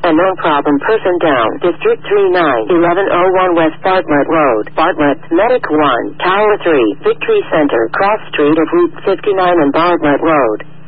Unknown problem person down. District 39, 1101 West Bartlett Road. Bartlett, Medic 1, Tower 3, Victory Center, cross street of Route 59 and Bartlett Road.